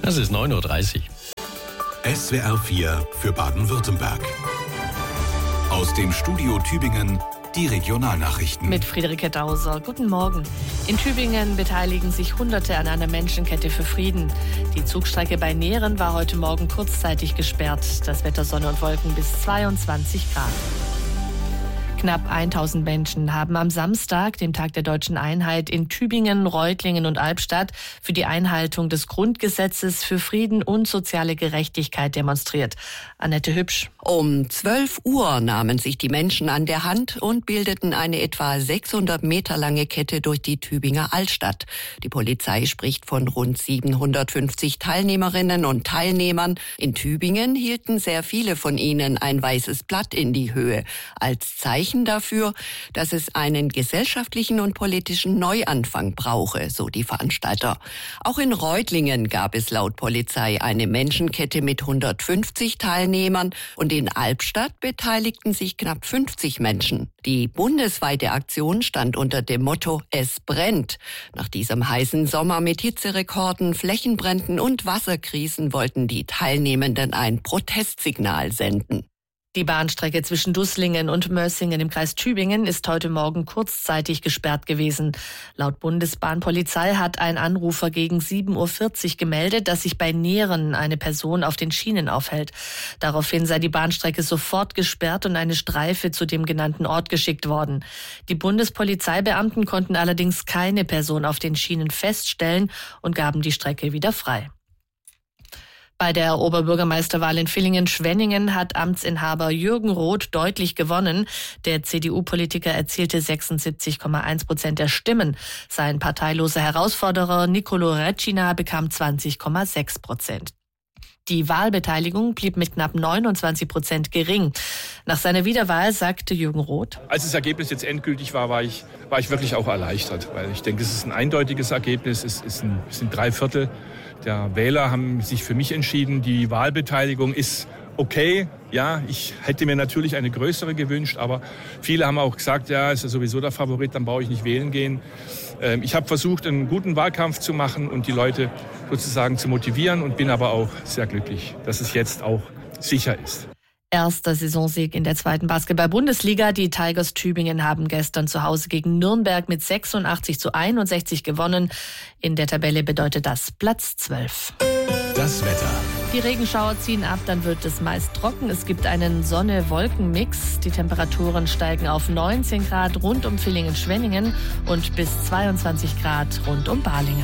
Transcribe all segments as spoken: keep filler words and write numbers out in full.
Es ist neun Uhr dreißig. S W R vier für Baden-Württemberg. Aus dem Studio Tübingen die Regionalnachrichten. Mit Friederike Dauser. Guten Morgen. In Tübingen beteiligen sich Hunderte an einer Menschenkette für Frieden. Die Zugstrecke bei Nähren war heute Morgen kurzzeitig gesperrt. Das Wetter Sonne und Wolken bis zweiundzwanzig Grad. Knapp tausend Menschen haben am Samstag, dem Tag der Deutschen Einheit, in Tübingen, Reutlingen und Albstadt für die Einhaltung des Grundgesetzes für Frieden und soziale Gerechtigkeit demonstriert. Annette Hübsch. Um zwölf Uhr nahmen sich die Menschen an der Hand und bildeten eine etwa sechshundert Meter lange Kette durch die Tübinger Altstadt. Die Polizei spricht von rund siebenhundertfünfzig Teilnehmerinnen und Teilnehmern. In Tübingen hielten sehr viele von ihnen ein weißes Blatt in die Höhe als Zeichen dafür, dass es einen gesellschaftlichen und politischen Neuanfang brauche, so die Veranstalter. Auch in Reutlingen gab es laut Polizei eine Menschenkette mit hundertfünfzig Teilnehmern und in Albstadt beteiligten sich knapp fünfzig Menschen. Die bundesweite Aktion stand unter dem Motto Es brennt. Nach diesem heißen Sommer mit Hitzerekorden, Flächenbränden und Wasserkrisen wollten die Teilnehmenden ein Protestsignal senden. Die Bahnstrecke zwischen Dusslingen und Mössingen im Kreis Tübingen ist heute Morgen kurzzeitig gesperrt gewesen. Laut Bundesbahnpolizei hat ein Anrufer gegen sieben Uhr vierzig gemeldet, dass sich bei Nähren eine Person auf den Schienen aufhält. Daraufhin sei die Bahnstrecke sofort gesperrt und eine Streife zu dem genannten Ort geschickt worden. Die Bundespolizeibeamten konnten allerdings keine Person auf den Schienen feststellen und gaben die Strecke wieder frei. Bei der Oberbürgermeisterwahl in Villingen-Schwenningen hat Amtsinhaber Jürgen Roth deutlich gewonnen. Der C D U-Politiker erzielte sechsundsiebzig Komma eins Prozent der Stimmen. Sein parteiloser Herausforderer Nicolo Recina bekam zwanzig Komma sechs Prozent. Die Wahlbeteiligung blieb mit knapp neunundzwanzig Prozent gering. Nach seiner Wiederwahl sagte Jürgen Roth: Als das Ergebnis jetzt endgültig war, war ich, war ich wirklich auch erleichtert. Weil ich denke, es ist ein eindeutiges Ergebnis. Es, ist ein, es sind drei Viertel der Wähler haben sich für mich entschieden. Die Wahlbeteiligung ist okay. Ja, ich hätte mir natürlich eine größere gewünscht, aber viele haben auch gesagt, ja, ist ja sowieso der Favorit, dann brauche ich nicht wählen gehen. Ich habe versucht, einen guten Wahlkampf zu machen und die Leute sozusagen zu motivieren und bin aber auch sehr glücklich, dass es jetzt auch sicher ist. Erster Saisonsieg in der zweiten Basketball-Bundesliga. Die Tigers Tübingen haben gestern zu Hause gegen Nürnberg mit sechsundachtzig zu einundsechzig gewonnen. In der Tabelle bedeutet das Platz zwölf. Das Wetter. Die Regenschauer ziehen ab, dann wird es meist trocken. Es gibt einen Sonne-Wolken-Mix. Die Temperaturen steigen auf neunzehn Grad rund um Villingen-Schwenningen und bis zweiundzwanzig Grad rund um Balingen.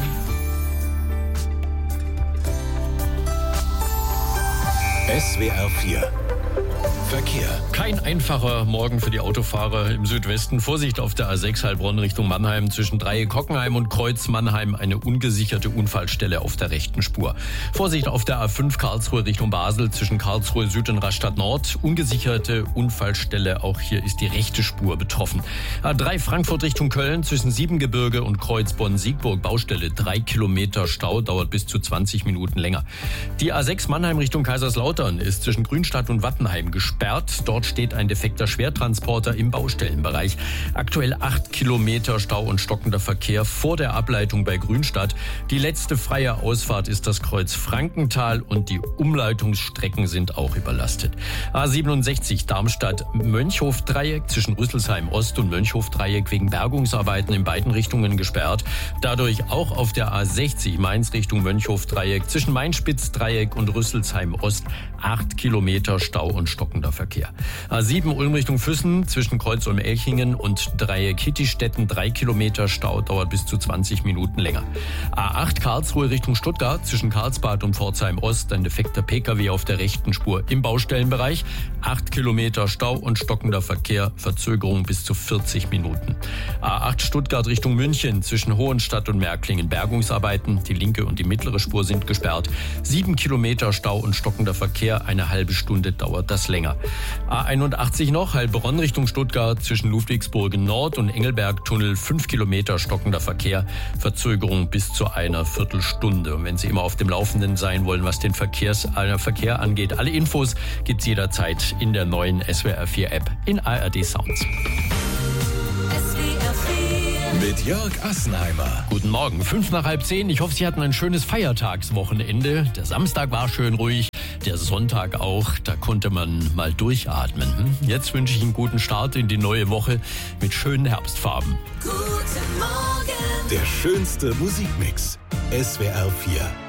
S W R vier Verkehr. Kein einfacher Morgen für die Autofahrer im Südwesten. Vorsicht auf der A sechs Heilbronn Richtung Mannheim zwischen Dreieck-Hockenheim und Kreuz Mannheim. Eine ungesicherte Unfallstelle auf der rechten Spur. Vorsicht auf der A fünf Karlsruhe Richtung Basel zwischen Karlsruhe Süd und Rastatt Nord. Ungesicherte Unfallstelle. Auch hier ist die rechte Spur betroffen. A drei Frankfurt Richtung Köln zwischen Siebengebirge und Kreuz Bonn-Siegburg. Baustelle. Drei Kilometer Stau. Dauert bis zu zwanzig Minuten länger. Die A sechs Mannheim Richtung Kaiserslautern ist zwischen Grünstadt und Wattenheim gesperrt. Dort steht ein defekter Schwertransporter im Baustellenbereich. Aktuell acht Kilometer Stau und stockender Verkehr vor der Ableitung bei Grünstadt. Die letzte freie Ausfahrt ist das Kreuz Frankenthal und die Umleitungsstrecken sind auch überlastet. A siebenundsechzig Darmstadt-Mönchhof-Dreieck zwischen Rüsselsheim Ost und Mönchhof-Dreieck wegen Bergungsarbeiten in beiden Richtungen gesperrt. Dadurch auch auf der A sechzig Mainz Richtung Mönchhof-Dreieck zwischen Mainspitz-Dreieck und Rüsselsheim Ost acht Kilometer Stau und stockender Verkehr. A sieben Ulm Richtung Füssen zwischen Kreuz Ulm-Elchingen und Dreieck Hittistetten drei Kilometer Stau, dauert bis zu zwanzig Minuten länger. A acht Karlsruhe Richtung Stuttgart zwischen Karlsbad und Pforzheim Ost ein defekter Pkw auf der rechten Spur im Baustellenbereich. acht Kilometer Stau und stockender Verkehr, Verzögerung bis zu vierzig Minuten. A acht Stuttgart Richtung München zwischen Hohenstadt und Märklingen Bergungsarbeiten. Die linke und die mittlere Spur sind gesperrt. sieben Kilometer Stau und stockender Verkehr, eine halbe Stunde dauert das länger. A einundachtzig noch, Heilbronn Richtung Stuttgart zwischen Ludwigsburg Nord und Engelberg-Tunnel fünf Kilometer stockender Verkehr, Verzögerung bis zu einer Viertelstunde. Und wenn Sie immer auf dem Laufenden sein wollen, was den Verkehrs, äh, Verkehr angeht, alle Infos gibt's jederzeit in der neuen S W R vier App in A R D Sounds. S W R vier mit Jörg Assenheimer. Guten Morgen, fünf nach halb zehn. Ich hoffe, Sie hatten ein schönes Feiertagswochenende. Der Samstag war schön ruhig, der Sonntag auch. Da konnte man mal durchatmen. Jetzt wünsche ich einen guten Start in die neue Woche mit schönen Herbstfarben. Guten Morgen. Der schönste Musikmix. S W R vier.